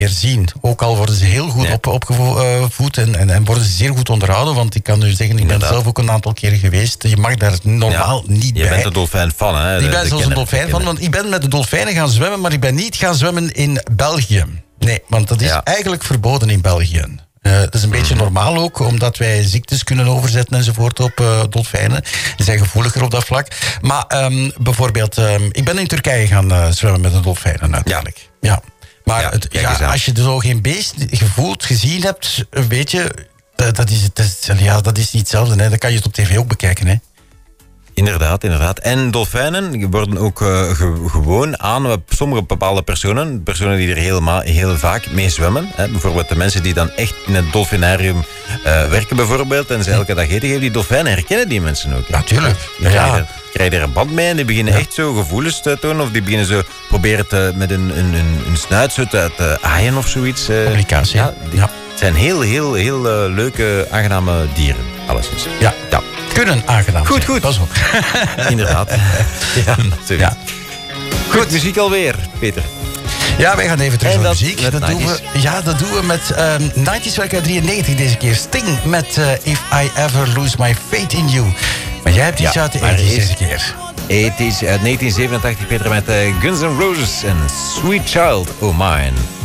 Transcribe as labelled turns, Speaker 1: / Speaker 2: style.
Speaker 1: zien. Ook al worden ze heel goed opgevoed en worden ze zeer goed onderhouden. Want ik kan u zeggen, ik ben zelf ook een aantal keren geweest. Je mag daar normaal niet bij.
Speaker 2: Je bent een dolfijn fan, hè?
Speaker 1: Ik ben zelfs een dolfijn fan, want ik ben met de dolfijnen gaan zwemmen, maar ik ben niet gaan zwemmen in België. Nee, want dat is eigenlijk verboden in België. Dat is een beetje normaal ook, omdat wij ziektes kunnen overzetten enzovoort op dolfijnen. Die zijn gevoeliger op dat vlak. Maar bijvoorbeeld, ik ben in Turkije gaan zwemmen met de dolfijnen uiteindelijk. Ja. Maar als je zo geen beest gevoeld, gezien hebt, weet je, dat is niet hetzelfde. Hè. Dan kan je het op tv ook bekijken, hè.
Speaker 2: Inderdaad. En dolfijnen worden ook gewoon aan sommige bepaalde personen die er heel vaak mee zwemmen. Hè. Bijvoorbeeld de mensen die dan echt in het dolfinarium werken bijvoorbeeld en ze elke dag eten geven. Die dolfijnen herkennen die mensen ook.
Speaker 1: Natuurlijk.
Speaker 2: Krijgen er een band mee en die beginnen echt zo gevoelens te tonen. Of die beginnen zo proberen met een snuit zo te aaien of zoiets.
Speaker 1: Communicatie.
Speaker 2: Het zijn heel leuke, aangename dieren. Alleszins.
Speaker 1: Ja. Kunnen aangenaam zijn.
Speaker 2: Goed.
Speaker 1: Pas op.
Speaker 2: Inderdaad. Ja. Goed, muziek alweer, Peter.
Speaker 1: Ja, wij gaan even terug naar muziek.
Speaker 2: Dat
Speaker 1: doen we met 90's werk uit 93 deze keer. Sting met If I Ever Lose My Faith in You. Maar jij hebt iets uit de 80's deze keer.
Speaker 2: 80's uit 1987, Peter, met Guns N' Roses en Sweet Child O' Mine.